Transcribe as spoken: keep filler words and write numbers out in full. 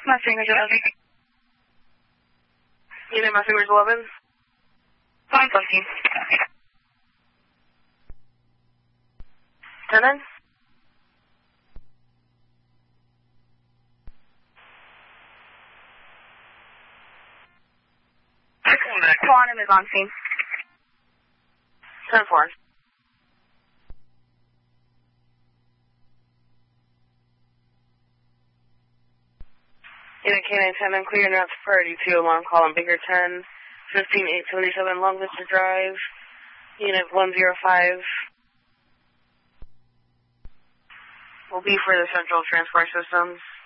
Mustang is eleven. Unit Mustang is eleven. five fourteen. ten nine. Quantum is on scene. ten four. Unit K nine ten, I'm clearing out priority two, alarm call on Baker ten, fifteen eight seventy-seven Long Vista Drive, Unit one zero five. Will be for the Central Transport Systems.